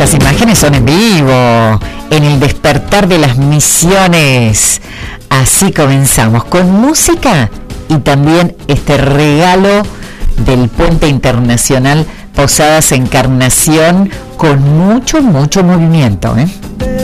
Estas imágenes son en vivo, en el despertar de las misiones. Así comenzamos, con música y también este regalo del Puente Internacional Posadas Encarnación, con mucho movimiento,